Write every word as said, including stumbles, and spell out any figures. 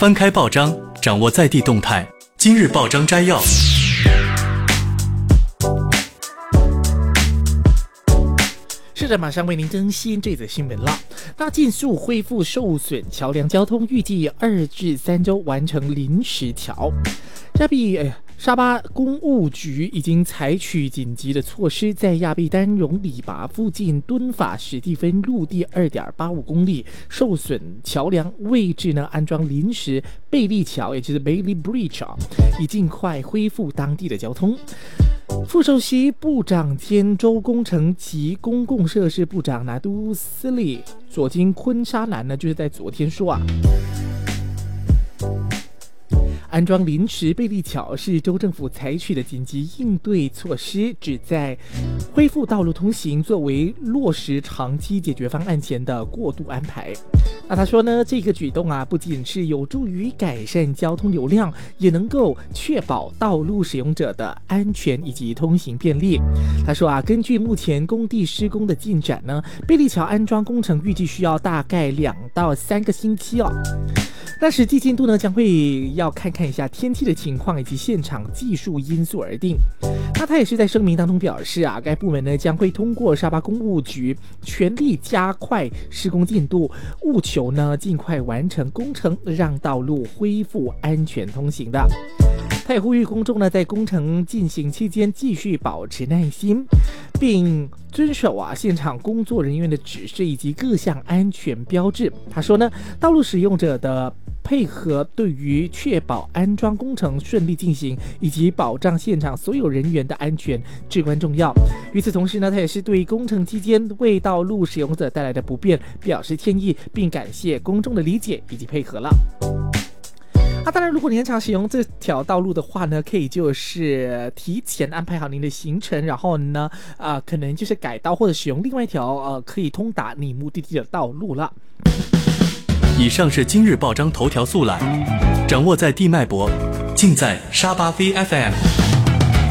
翻开报章，掌握在地动态。今日报章摘要。 是的，马上为您更新这则新闻了。那尽速恢复受损桥梁交通，预计二至三周完成临时桥。沙比哎。沙巴公务局已经采取紧急的措施，在亚庇丹绒里拔附近敦法史蒂芬路地 二点八五公里受损桥梁位置呢安装临时贝利桥，也就是 Bailey Bridge 啊，以尽快恢复当地的交通。副首席部长兼州工程及公共设施部长拿督斯利佐金昆沙南呢，就是在昨天说啊。安装临时贝利桥是州政府采取的紧急应对措施，旨在恢复道路通行，作为落实长期解决方案前的过渡安排。那他说呢，这个举动啊，不仅是有助于改善交通流量，也能够确保道路使用者的安全以及通行便利。他说啊，根据目前工地施工的进展呢，贝利桥安装工程预计需要大概两到三个星期哦。那实际进度呢，将会要看看一下天气的情况以及现场技术因素而定。那他也是在声明当中表示啊，该部门呢将会通过沙巴公务局全力加快施工进度，务求呢尽快完成工程，让道路恢复安全通行的。他也呼吁公众呢，在工程进行期间继续保持耐心，并遵守啊现场工作人员的指示以及各项安全标志。他说呢，道路使用者的配合对于确保安装工程顺利进行以及保障现场所有人员的安全至关重要。与此同时呢，他也是对工程期间为道路使用者带来的不便表示歉意，并感谢公众的理解以及配合了。那、啊、当然，如果你很常使用这条道路的话呢，可以就是提前安排好您的行程，然后呢，呃，可能就是改道或者使用另外一条呃可以通达你目的地的道路了。 以上是今日报章头条速览，掌握在地脉搏，尽在沙巴 V F M。